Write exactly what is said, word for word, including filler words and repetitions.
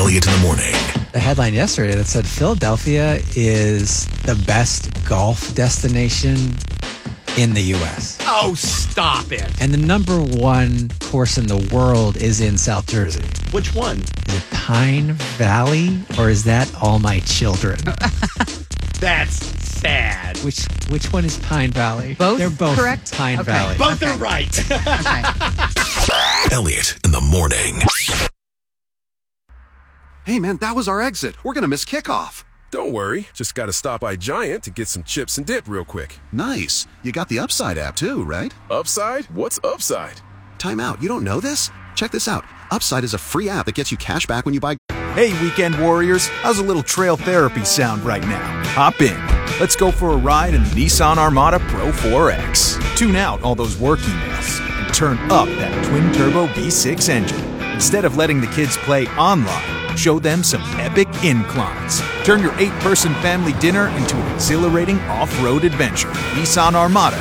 Elliott in the Morning. The headline yesterday that said Philadelphia is the best golf destination in the U S. Oh, stop it. And the number one course in the world is in South Jersey. Which one? Is it Pine Valley or is that All My Children? That's sad. Which which one is Pine Valley? Both They're both correct? Pine Okay. Valley. Both Okay. are right. Okay. Elliott in the Morning. Hey, man, that was our exit. We're going to miss kickoff. Don't worry. Just got to stop by Giant to get some chips and dip real quick. Nice. You got the Upside app, too, right? Upside? What's Upside? Time out. You don't know this? Check this out. Upside is a free app that gets you cash back when you buy... Hey, weekend warriors, how's a little trail therapy sound right now? Hop in. Let's go for a ride in the Nissan Armada Pro four X. Tune out all those work emails and turn up that twin-turbo V six engine. Instead of letting the kids play online, show them some epic inclines. Turn your eight-person family dinner into an exhilarating off-road adventure. Nissan Armada